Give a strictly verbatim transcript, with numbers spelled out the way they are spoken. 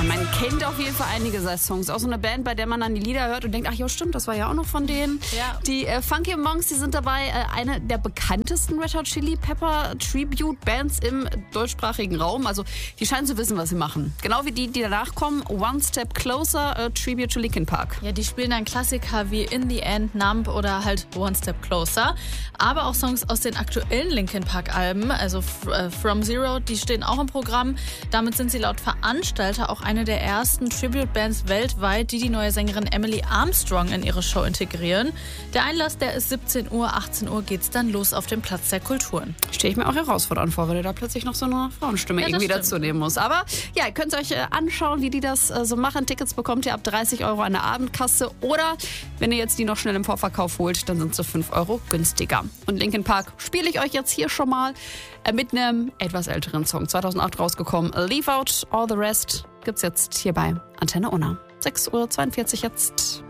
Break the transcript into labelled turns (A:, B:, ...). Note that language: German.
A: Man kennt auf jeden Fall einige seiner Songs. Auch so eine Band, bei der man dann die Lieder hört und denkt, ach ja, stimmt, das war ja auch noch von denen.
B: Ja.
A: Die äh, Funky Monks, die sind dabei äh, eine der bekanntesten Red Hot Chili Pepper Tribute Bands im deutschsprachigen Raum. Also die scheinen zu wissen, was sie machen. Genau wie die, die danach kommen. One Step Closer, äh, Tribute to Linkin Park.
B: Ja, die spielen dann Klassiker wie In the End, Numb oder halt One Step Closer. Aber auch Songs aus den aktuellen Linkin Park Alben, also äh, From Zero, die stehen auch im Programm. Damit sind sie laut Veranstalter auch eine der ersten Tribute-Bands weltweit, die die neue Sängerin Emily Armstrong in ihre Show integrieren. Der Einlass, der ist siebzehn Uhr, achtzehn Uhr geht's dann los auf dem Platz der Kulturen.
A: Stelle ich mir auch herausfordernd vor, weil er da plötzlich noch so eine Frauenstimme
B: Ja,
A: irgendwie
B: stimmt.
A: dazu nehmen muss. Aber ja, ihr könnt euch äh, anschauen, wie die das äh, so machen. Tickets bekommt ihr ab dreißig Euro an der Abendkasse. Oder wenn ihr jetzt die noch schnell im Vorverkauf holt, dann sind sie fünf Euro günstiger. Und Linkin Park spiele ich euch jetzt hier schon mal äh, mit einem etwas älteren Song. zweitausendacht rausgekommen. Leave Out All the Rest gibt's jetzt hier bei Antenne Unna. sechs Uhr zweiundvierzig jetzt.